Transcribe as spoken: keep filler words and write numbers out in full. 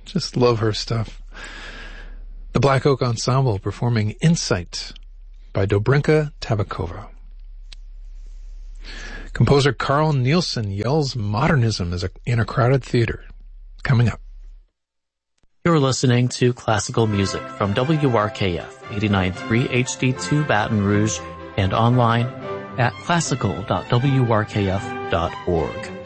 Just love her stuff. The Black Oak Ensemble performing Insight by Dobrinka Tabakova. Composer Carl Nielsen yells modernism is a, in a crowded theater. Coming up. You're listening to classical music from W R K F eighty-nine point three H D two Baton Rouge and online at classical dot w r k f dot org.